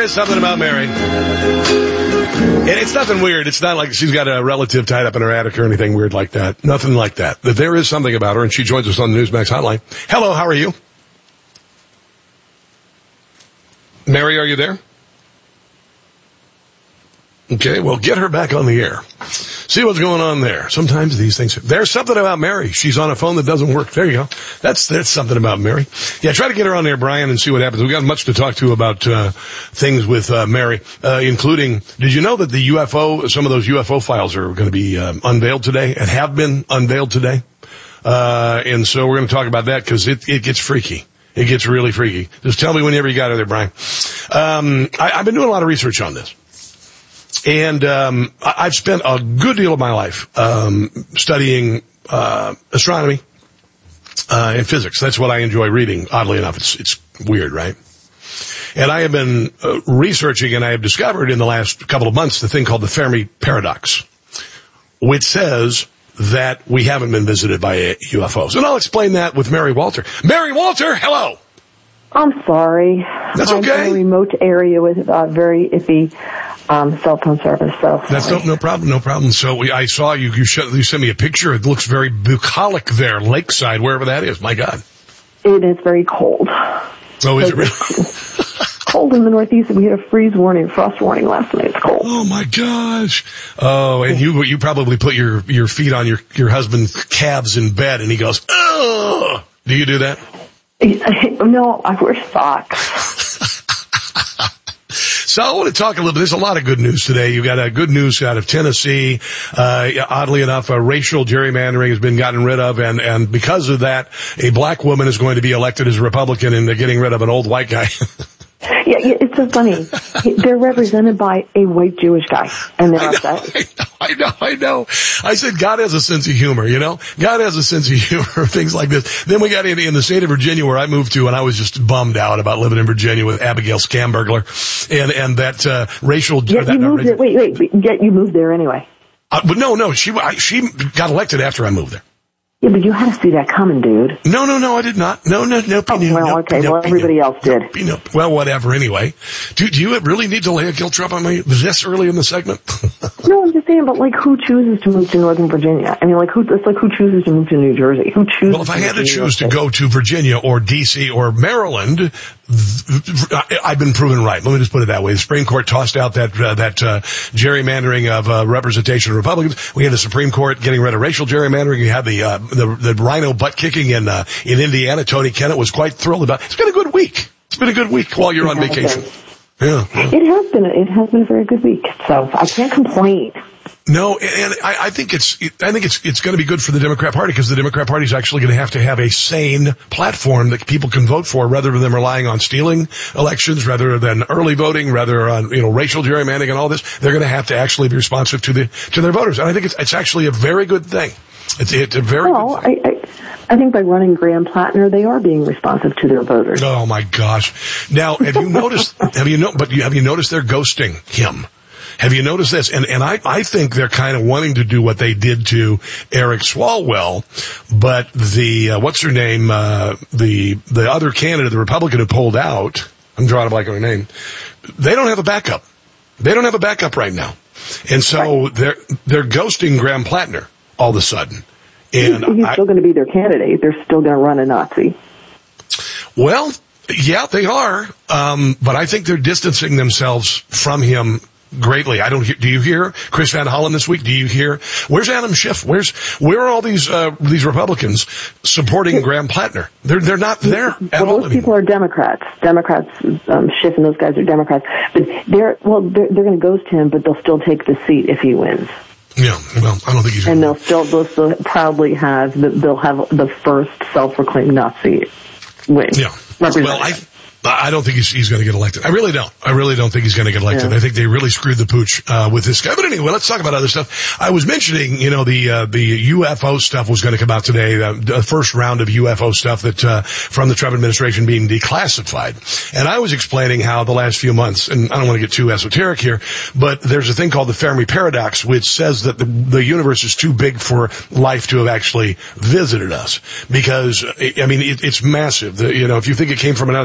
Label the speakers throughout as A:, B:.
A: is something about Mary. And it's nothing weird. It's not like she's got a relative tied up in her attic or anything weird like that. Nothing like that. But there is something about her, and she joins us on the Newsmax hotline. Hello, how are you? Mary, are you there? Okay, well, get her back on the air. See what's going on there. Sometimes these things... There's something about Mary. She's on a phone that doesn't work. There you go. That's something about Mary. Yeah, try to get her on there, Brian, and see what happens. We've got much to talk to about things with Mary, including... Did you know that the UFO, some of those UFO files are going to be unveiled today and have been unveiled today? And so we're going to talk about that because it gets freaky. It gets really freaky. Just tell me whenever you got her there, Brian. I've been doing a lot of research on this. And I've spent a good deal of my life studying astronomy and physics. That's what I enjoy reading. Oddly enough, it's weird, right? And I have been researching, and I have discovered in the last couple of months the thing called the Fermi paradox, which says that we haven't been visited by UFOs. And I'll explain that with Mary Walter. Mary Walter, hello.
B: I'm sorry.
A: That's okay.
B: I'm in a remote area with very iffy cell phone service. So
A: that's no problem. So I saw you sent me a picture. It looks very bucolic there, lakeside, wherever that is. My God.
B: It is very cold.
A: Oh, is it really?
B: Cold in the Northeast. We had a frost warning last night. It's cold.
A: Oh my gosh. Oh, and you probably put your feet on your husband's calves in bed, and he goes, "Oh." Do you do that?
B: No, I wear socks.
A: So I want to talk a little bit. There's a lot of good news today. You've got good news out of Tennessee. Oddly enough, racial gerrymandering has been gotten rid of, and because of that, a black woman is going to be elected as a Republican, and they're getting rid of an old white guy.
B: Yeah, it's so funny. They're represented by a white Jewish guy, and they're upset.
A: I know. I said God has a sense of humor, you know? God has a sense of humor, things like this. Then we got in the state of Virginia where I moved to, and I was just bummed out about living in Virginia with Abigail Scambergler and that racial...
B: Yet you moved there. Wait. Yet you moved there anyway.
A: But no, she got elected after I moved there.
B: Yeah, but you had to see that coming, dude.
A: No, I did not. No.
B: Everybody else did.
A: Well, whatever, anyway. Do you really need to lay a guilt trip on me this early in the segment?
B: No, I'm just saying, but who chooses to move to Northern Virginia? I mean, who chooses to move to New Jersey? Who chooses?
A: Well, if I had to choose to go to Virginia or D.C. or Maryland, I've been proven right. Let me just put it that way. The Supreme Court tossed out that gerrymandering of representation of Republicans. We had the Supreme Court getting rid of racial gerrymandering. You had the rhino butt kicking in Indiana. Tony Kennett was quite thrilled about. It's been a good week. It's been a good week while you're on vacation. Yeah.
B: It has been a very good week. So I can't complain.
A: No, and I think it's going to be good for the Democrat Party because the Democrat Party is actually going to have a sane platform that people can vote for rather than relying on stealing elections, rather than early voting, rather on racial gerrymandering and all this. They're going to have to actually be responsive to their voters, and I think it's actually a very good thing. It's a very good thing.
B: I think by running Graham Plattner, they are being responsive to their voters.
A: Oh my gosh! Now, have you noticed? Have you noticed they're ghosting him? Have you noticed this? And I think they're kind of wanting to do what they did to Eric Swalwell, but what's her name? The other candidate, the Republican who pulled out, I'm drawing a blank on her name. They don't have a backup. They don't have a backup right now. And so they're ghosting Graham Plattner all of a sudden. And
B: he's still going to be their candidate. They're still going to run a Nazi.
A: Well, yeah, they are. But I think they're distancing themselves from him greatly. Do you hear Chris Van Hollen this week? Do you hear? Where's Adam Schiff? Where are all these Republicans supporting Graham Plattner? They're not there at all.
B: Those people are Democrats. Schiff and those guys are Democrats. But they're going to ghost him, but they'll still take the seat if he wins.
A: Yeah, well, I don't think he's.
B: And they'll still proudly they'll have the first self-proclaimed Nazi win.
A: Yeah. Well, I don't think he's going to get elected. I really don't. I really don't think he's going to get elected. Yeah. I think they really screwed the pooch with this guy. But anyway, let's talk about other stuff. I was mentioning, the UFO stuff was going to come out today. The first round of UFO stuff that from the Trump administration being declassified. And I was explaining how the last few months, and I don't want to get too esoteric here, but there's a thing called the Fermi paradox, which says that the universe is too big for life to have actually visited us. Because, it's massive. If you think it came from another galaxy, it's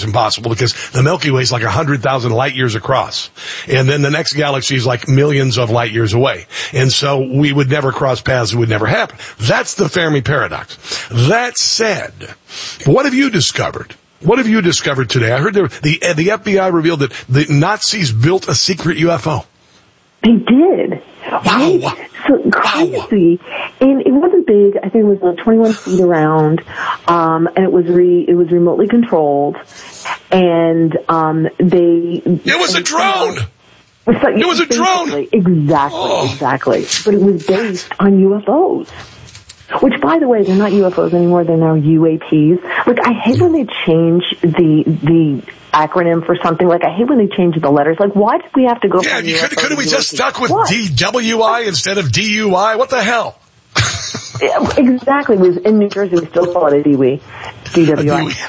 A: impossible because the Milky Way is like 100,000 light years across. And then the next galaxy is like millions of light years away. And so we would never cross paths. It would never happen. That's the Fermi paradox. That said, what have you discovered? What have you discovered today? I heard the FBI revealed that the Nazis built a secret UFO.
B: They did.
A: Wow.
B: Right? So crazy. Wow. And it wasn't big. I think it was like 21 feet around. And it was remotely controlled. And,
A: it was a drone. It was a drone.
B: Exactly. But it was based on UFOs. Which, by the way, they're not UFOs anymore. They're now UAPs. Like, I hate when they change the acronym for something. Like, I hate when they change the letters. Like, why did we have to go from UFO
A: couldn't we just stuck with
B: what?
A: DWI instead of DUI? What the hell?
B: Exactly. In New Jersey, we still call it a DWI.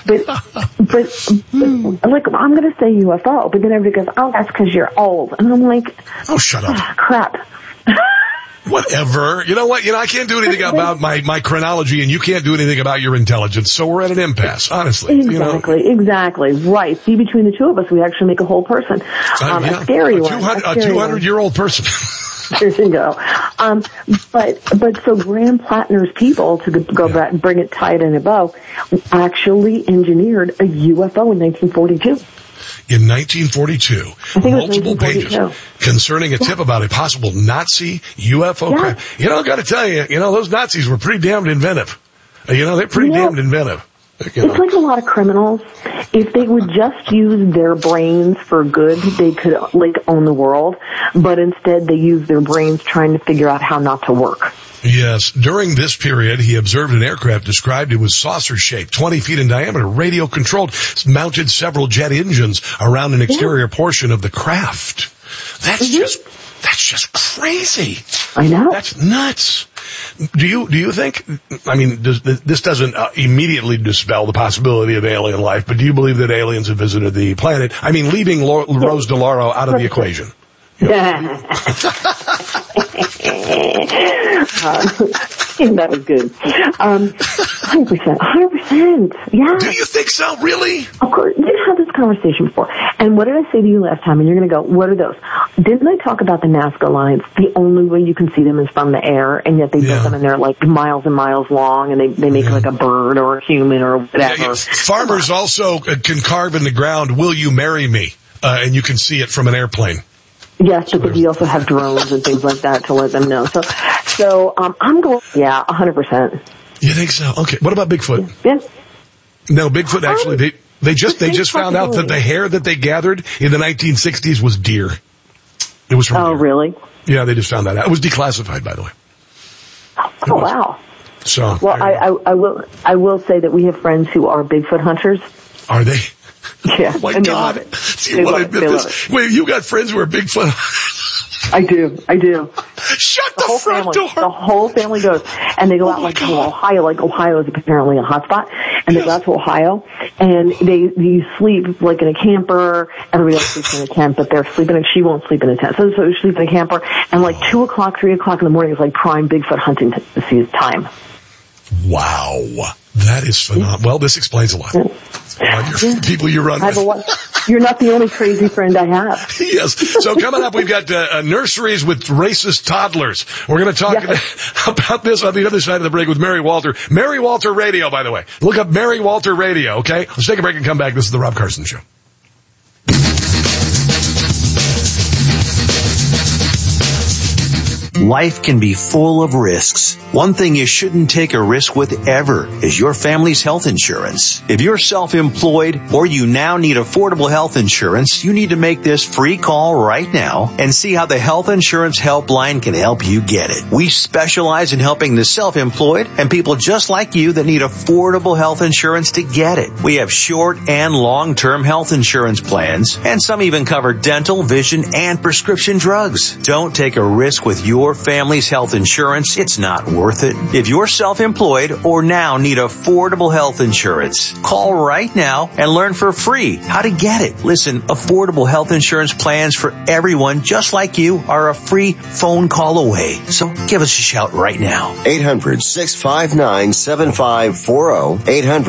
B: But like, I'm going to say UFO, but then everybody goes, oh, that's because you're old. And I'm like,
A: oh, shut up.
B: Crap.
A: Whatever. You know what? I can't do anything about my chronology, and you can't do anything about your intelligence, so we're at an impasse, honestly.
B: Exactly. Right. See, between the two of us, we actually make a whole person. A scary one.
A: A 200-year-old person.
B: There you go. But so Graham Plattner's people, to go back and bring it tied in a bow, actually engineered a UFO in 1942.
A: In 1942, multiple pages concerning a tip about a possible Nazi UFO craft. I got to tell you, those Nazis were pretty damned inventive. They're pretty damned inventive.
B: It's like a lot of criminals. If they would just use their brains for good, they could own the world. But instead, they use their brains trying to figure out how not to work.
A: Yes. During this period, he observed an aircraft described it was saucer-shaped, 20 feet in diameter, radio-controlled, mounted several jet engines around an exterior portion of the craft. That's just crazy.
B: I know.
A: That's nuts. Do you think, this doesn't immediately dispel the possibility of alien life, but do you believe that aliens have visited the planet? Leaving Rose DeLauro out of the equation.
B: That was good. 100%. Yeah.
A: Do you think so? Really?
B: Of course. We've had this conversation before. And what did I say to you last time? And you're going to go, what are those? Didn't I talk about the Nazca lines? The only way you can see them is from the air, and yet they built them, and they're like miles and miles long, and they make like a bird or a human or whatever.
A: Farmers also can carve in the ground, "Will you marry me?" And you can see it from an airplane.
B: Yes, but we also have drones and things like that to let them know. So I'm going, 100%.
A: You think so? Okay. What about Bigfoot?
B: Yeah.
A: No, Bigfoot actually, they just found out that the hair that they gathered in the 1960s was deer. It was from deer.
B: Really?
A: Yeah, they just found that out. It was declassified, by the way.
B: Oh, wow.
A: So.
B: Well, I will say that we have friends who are Bigfoot hunters.
A: Are they?
B: Yeah.
A: Oh my God. Do you want to admit this? Wait, you got friends who are Bigfoot?
B: I do.
A: Shut the front door.
B: The whole family goes, and they go out to Ohio. Like Ohio is apparently a hotspot, and they go out to Ohio, and you sleep like in a camper. Everybody else sleeps in a tent, but they're sleeping. She won't sleep in a tent, so you sleep in a camper. And like 2 o'clock, 3 o'clock in the morning is like prime Bigfoot hunting time.
A: Wow. That is phenomenal. Well, this explains a lot. People you run with.
B: You're not the only crazy friend I have.
A: Yes. So coming up, we've got nurseries with racist toddlers. We're going to talk about this on the other side of the break with Mary Walter. Mary Walter Radio, by the way. Look up Mary Walter Radio, okay? Let's take a break and come back. This is The Rob Carson Show.
C: Life can be full of risks. One thing you shouldn't take a risk with ever is your family's health insurance. If you're self-employed or you now need affordable health insurance, you need to make this free call right now and see how the Health Insurance Helpline can help you get it. We specialize in helping the self-employed and people just like you that need affordable health insurance to get it. We have short and long-term health insurance plans, and some even cover dental, vision, and prescription drugs. Don't take a risk with your family's health insurance. It's not worth it? If you're self-employed or now need affordable health insurance, call right now and learn for free how to get it. Listen, affordable health insurance plans for everyone just like you are a free phone call away. So give us a shout right now.
D: 800-659-7540.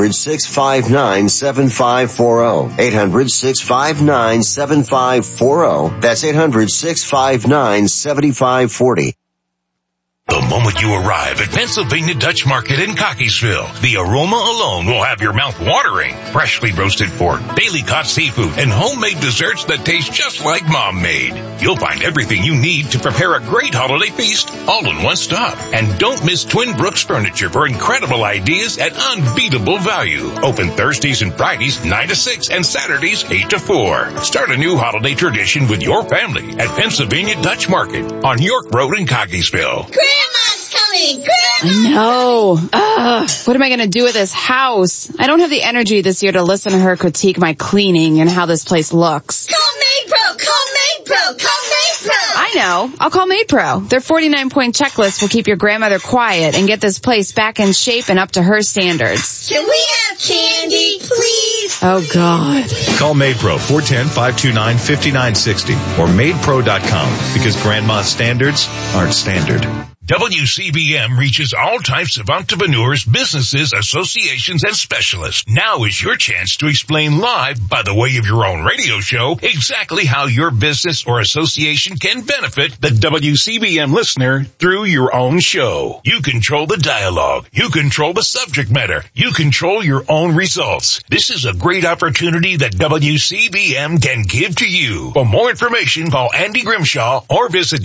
D: 800-659-7540. 800-659-7540. That's 800-659-7540.
E: The moment you arrive at Pennsylvania Dutch Market in Cockeysville, the aroma alone will have your mouth watering. Freshly roasted pork, daily caught seafood, and homemade desserts that taste just like Mom made. You'll find everything you need to prepare a great holiday feast all in one stop. And don't miss Twin Brooks Furniture for incredible ideas at unbeatable value. Open Thursdays and Fridays 9 to 6 and Saturdays 8 to 4. Start a new holiday tradition with your family at Pennsylvania Dutch Market on York Road in Cockeysville.
F: Grandma's coming! Grandma!
G: I know. What am I going to do with this house? I don't have the energy this year to listen to her critique my cleaning and how this place looks.
F: Call MaidPro! Call MaidPro! Call MaidPro!
G: I know. I'll call MaidPro. Their 49-point checklist will keep your grandmother quiet and get this place back in shape and up to her standards.
F: Can we have candy, please?
G: Oh, God.
H: Call MaidPro 410-529-5960 or MaidPro.com because grandma's standards aren't standard.
E: WCBM reaches all types of entrepreneurs, businesses, associations, and specialists. Now is your chance to explain live, by the way of your own radio show, exactly how your business or association can benefit the WCBM listener through your own show. You control the dialogue. You control the subject matter. You control your own results. This is a great opportunity that WCBM can give to you. For more information, call Andy Grimshaw or visit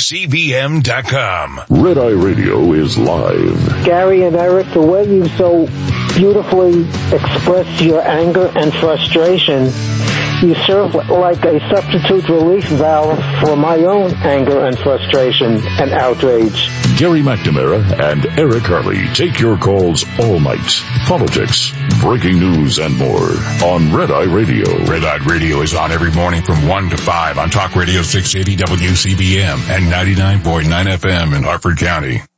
E: WCBM.com.
I: Red Eye Radio is live.
J: Gary and Eric, the way you so beautifully express your anger and frustration, you serve like a substitute relief valve for my own anger and frustration and outrage.
I: Gary McNamara and Eric Harley take your calls all night. Politics, breaking news, and more on Red Eye Radio.
E: Red Eye Radio is on every morning from 1 to 5 on Talk Radio 680 WCBM and 99.9 FM in Harford County.